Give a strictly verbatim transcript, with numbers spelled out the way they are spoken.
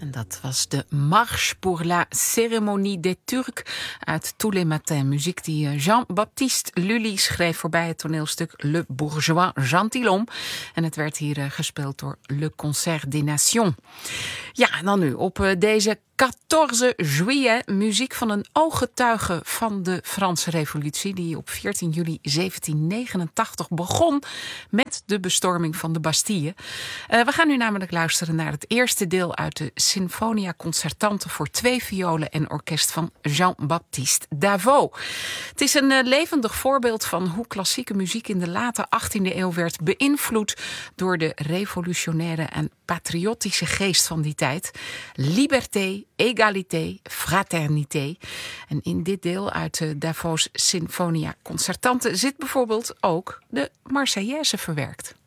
En dat was de Marche pour la cérémonie des Turcs uit Tous les matins. Muziek die Jean-Baptiste Lully schreef voorbij het toneelstuk Le Bourgeois Gentilhomme. En het werd hier gespeeld door Le Concert des Nations. Ja, en dan nu op deze veertien juillet muziek van een ooggetuige van de Franse Revolutie, die op veertien juli zeventien negenentachtig begon met de bestorming van de Bastille. Uh, we gaan nu namelijk luisteren naar het eerste deel uit de Sinfonia Concertante voor twee violen en orkest van Jean-Baptiste Davout. Het is een uh, levendig voorbeeld van hoe klassieke muziek in de late achttiende eeuw werd beïnvloed door de revolutionaire en patriotische geest van die tijd. Liberté, égalité, fraternité. En in dit deel uit uh, Davout's Sinfonia Concertante zit bijvoorbeeld ook de Marseillaise verwerkt.